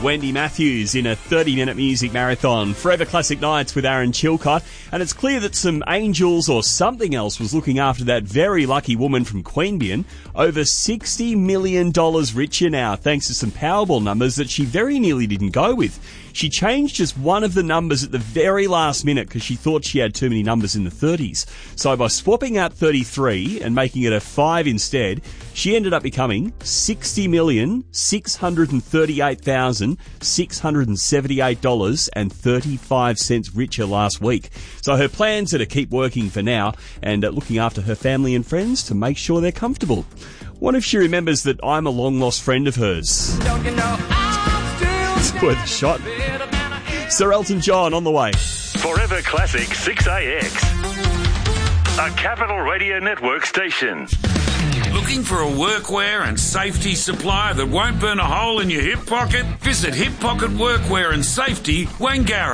Wendy Matthews in a 30-minute music marathon. Forever Classic Nights with Aaron Chilcott. And it's clear that some angels or something else was looking after that very lucky woman from Queanbeyan. Over $60 million richer now, thanks to some Powerball numbers that she very nearly didn't go with. She changed just one of the numbers at the very last minute because she thought she had too many numbers in the 30s. So by swapping out 33 and making it a 5 instead, she ended up becoming $60,638,678.35 richer last week. So her plans are to keep working for now and looking after her family and friends to make sure they're comfortable. What if she remembers that I'm a long-lost friend of hers? Don't you know It's worth a shot. Sir Elton John on the way. Forever Classic 6AX. A Capital Radio Network station. Looking for a workwear and safety supplier that won't burn a hole in your hip pocket? Visit Hip Pocket Workwear and Safety, Wangara.